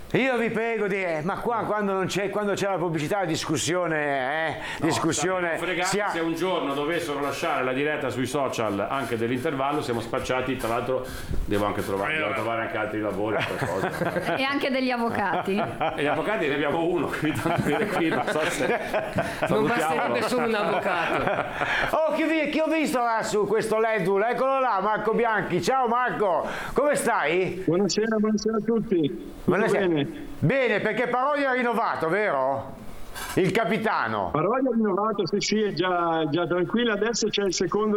Io vi prego ma qua quando c'è la pubblicità, la discussione, discussione. Se un giorno dovessero lasciare la diretta sui social anche dell'intervallo, siamo spacciati. Tra l'altro devo trovare anche altri lavori, e anche degli avvocati. E gli avvocati ne abbiamo uno, quindi tanto viene qui, non so se non basterebbe solo un avvocato. Oh, chi ho visto là su questo Ledul? Eccolo là, Marco Bianchi. Ciao Marco, come stai? Buonasera a tutti. Buonasera. Bene. Bene, perché Paroli ha rinnovato, vero? Il capitano. Paroli ha rinnovato, sì, è già tranquillo. Adesso c'è il secondo